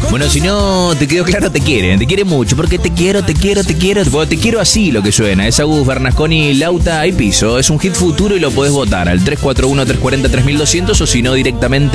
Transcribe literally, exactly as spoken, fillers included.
Bueno, si no te quedó claro, te quieren, te quieren mucho, porque te quiero, te quiero, te quiero, te quiero así lo que suena. Es Agus Bernasconi, Lauta y Piso. Es un hit futuro y lo podés votar al tres cuatro uno, tres cuatro cero, tres mil doscientos o si no directamente